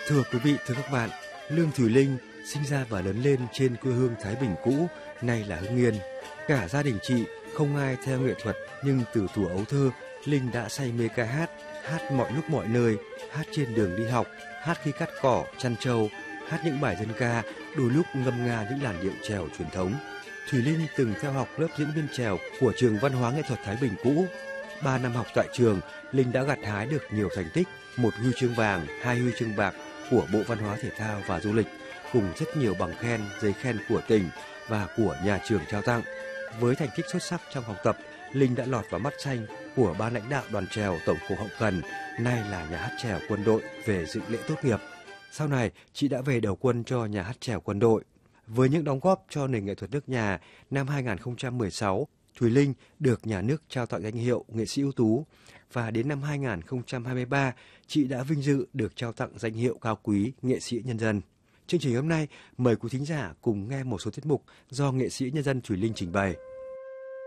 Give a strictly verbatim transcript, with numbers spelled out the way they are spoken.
Thưa quý vị, thưa các bạn, Lương Thùy Linh sinh ra và lớn lên trên quê hương Thái Bình cũ, nay là Hưng Yên. Cả gia đình chị không ai theo nghệ thuật, nhưng từ thuở ấu thơ, Linh đã say mê ca hát, hát mọi lúc mọi nơi, hát trên đường đi học, hát khi cắt cỏ, chăn trâu, hát những bài dân ca, đôi lúc ngâm nga những làn điệu chèo truyền thống. Thùy Linh từng theo học lớp diễn viên chèo của trường Văn hóa Nghệ thuật Thái Bình cũ. Ba năm học tại trường, Linh đã gặt hái được nhiều thành tích, một huy chương vàng, hai huy chương bạc của Bộ Văn hóa Thể thao và Du lịch, cùng rất nhiều bằng khen, giấy khen của tỉnh và của nhà trường trao tặng. Với thành tích xuất sắc trong học tập, Linh đã lọt vào mắt xanh của ban lãnh đạo đoàn chèo Tổng cục Hậu cần, nay là Nhà hát chèo Quân đội, về dự lễ tốt nghiệp. Sau này, chị đã về đầu quân cho Nhà hát chèo Quân đội. Với những đóng góp cho nền nghệ thuật nước nhà, năm hai nghìn không trăm mười sáu, Thùy Linh được nhà nước trao tặng danh hiệu nghệ sĩ ưu tú, và đến năm hai nghìn không trăm hai mươi ba, chị đã vinh dự được trao tặng danh hiệu cao quý nghệ sĩ nhân dân. Chương trình hôm nay mời quý thính giả cùng nghe một số tiết mục do nghệ sĩ nhân dân Thùy Linh trình bày.